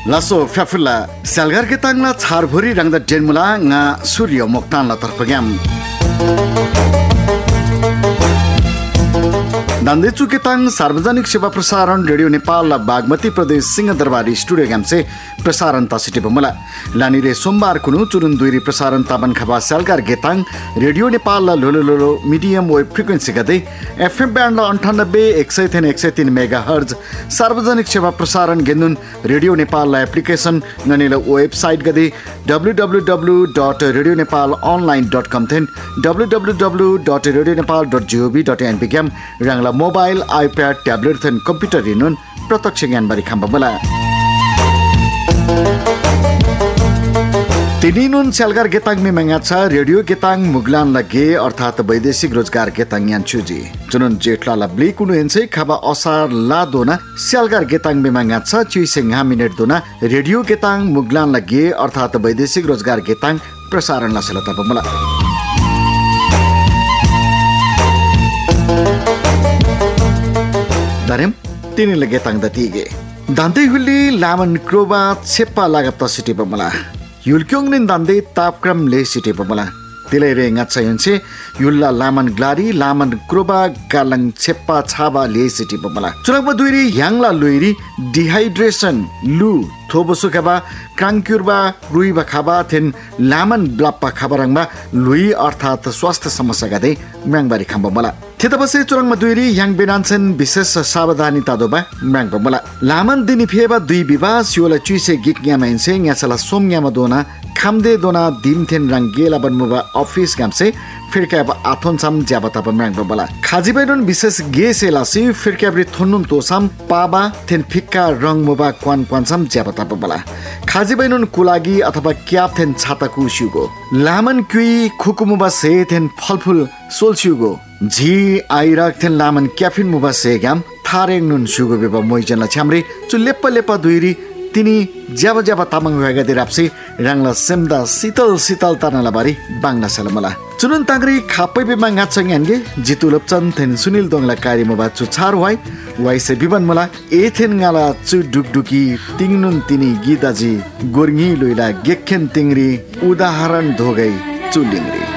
Laso Fafula, Salgar Getangla, Charburi Rang the Denmula, Nga Suryo Moktan La Tarpagam. दान्देचु केताङ सार्वजनिक सेवा प्रसारण radio Nepal Bagmati प्रदेश सिंहदरबारी studio ग्यामसे प्रसारण तसिटे बमला लानिरे सोमबार कुनु चुरुन दुईरी प्रसारण ताबन खबा सालगार गेताङ रेडियो नेपाल लोलो medium wave frequency गदै FM band 98 megahertz सार्वजनिक सेवा प्रसारण गेनुन radio Nepal application ननेल website गदै www.radionepalonline.com थेन www.radionepal.gov.np ग्याम रंगला मोबाइल आईपैड टैबलेट थेन कंप्यूटर इनुन प्रत्यक्ष ज्ञान बारी खाम्बला तिनीनुन सेलगार गेताङ मिमंगा छ रेडियो गेताङ मुगलान लगे अर्थात वैदेशिक रोजगार गेताङ यान्छुजी जुनुन जेठला लब्ली कुनु एन्से खबा असार ला दोना सेलगार गेताङ मिमंगा छ चुइसेङहा मिनेट दोना रेडियो गेताङ मुगलान लगे अर्थात वैदेशिक रोजगार गेताङ प्रसारण लसलता बमला दारेम तिनी लगे ताङ दतिगे दान्ते हुली लामन क्रोबा छेप्पा लागत सिटी बमला युलक्योङ निन दान्ते तापक्रम ले सिटी बमला तिलै रे ngacha यन्से युल्ला लामन ग्लारी लामन क्रोबा गालङ छेप्पा छाबा ले सिटी बमला चुरकबा दुइरी याङला लुइरी डिहाइड्रेसन लु थोबसु खबा क्राङ्क्युरबा रुइबा खाबा थेन लामन ब्लाप्पा खाबारङमा लुइ अर्थात स्वास्थ्य समस्या गदै म्याङबारी खाम्बमला थेतबसे चुरङमा दुइरी याङ बेनान्छन् विशेष सावधानी तादोबा म्याङबमला लामन दिनी फेबा दुई विवाह सियोला चुइसे गिक न्यामाइन्से न्यासला सोमन्यामा दोना खामदे दोना दिमथेन रंगेला बनमुबा ऑफिस गामसे फिरक्याब आथोनसाम ज्याबता म्याङबमला खाजिबैनन विशेष गे सेलासी फिरक्याबरी थोन्नुन तोसाम पाबा थेन फिक्का रंग मुबा क्वान क्वानसाम ज्याबता बमला खाजिबैनन कुलागी अथवा क्याप थेन छाताकु सिउगो लामन क्युई खुकुमुबा से थेन फलफुल सोलसिउगो झी आइराक थेन लामन क्याफिन मुबा से ग्याम थारेङ नुन सिउगो बेबा मोइजनला छ्यामरे चु लेप्पा दुइरी तिनी ज्याबा तामाङ भएगा दिराप्सी रंगला सेमदा शीतल तानाला बारी बांगला सलमला चुनुन तांगरी खापै बेमा ngatsang yange जितु लपचन थेन सुनिल दोंगला कार्य मुबा चु छार वाइसे बिबन मला एथेन ngala चु डुकडुकी तिङनुन तिनी गीताजी गोर्ङी लोइला गेखेन तिंगरी उदाहरण धोगै चुलिङरी